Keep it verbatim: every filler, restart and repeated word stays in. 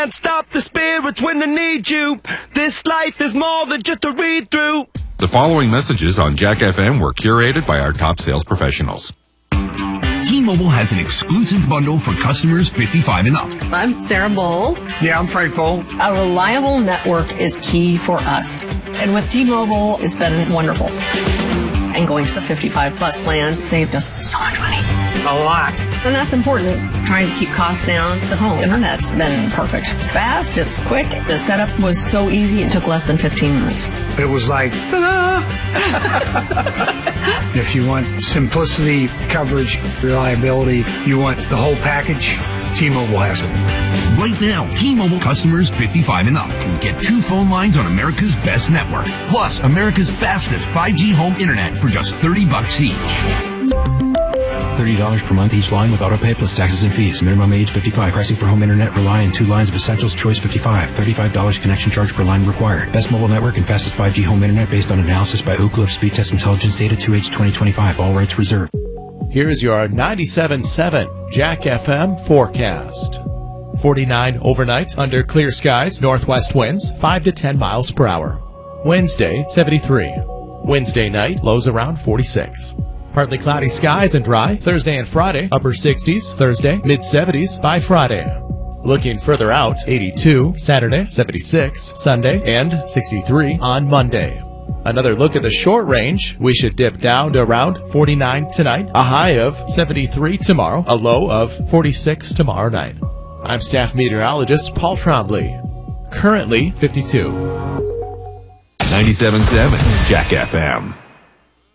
Can't stop the spirits when they need you. This life is more than just a read-through. The following messages on Jack F M were curated by our top sales professionals. T-Mobile has an exclusive bundle for customers fifty-five and up. I'm Sarah Bowl. Yeah, I'm Frank Bowl. A reliable network is key for us. And with T-Mobile, it's been wonderful. And going to the fifty-five plus plan saved us so much money. A lot. And that's important. Trying to keep costs down. The home internet's been perfect. It's fast, it's quick. The setup was so easy, it took less than fifteen minutes. It was like, ta-da! If you want simplicity, coverage, reliability, you want the whole package, T-Mobile has it. Right now, T-Mobile customers fifty-five and up can get two phone lines on America's best network, plus America's fastest five G home internet for just thirty bucks each. thirty dollars per month each line with autopay plus taxes and fees. Minimum age fifty-five. Pricing for home internet rely on two lines of Essentials Choice fifty-five. thirty-five dollars connection charge per line required. Best mobile network and fastest five G home internet based on analysis by Ookla of Speed Test Intelligence data two H twenty twenty-five. All rights reserved. Here's your ninety-seven point seven Jack F M forecast. forty-nine overnight under clear skies, northwest winds five to ten miles per hour. Wednesday, seventy-three. Wednesday night, lows around forty-six. Partly cloudy skies and dry. Thursday and Friday, upper sixties. Thursday, mid seventies by Friday. Looking further out, eighty-two, Saturday, seventy-six, Sunday, and sixty-three on Monday. Another look at the short range. We should dip down to around forty-nine tonight, a high of seventy-three tomorrow, a low of forty-six tomorrow night. I'm staff meteorologist Paul Trombley. Currently fifty-two. ninety-seven point seven Jack F M.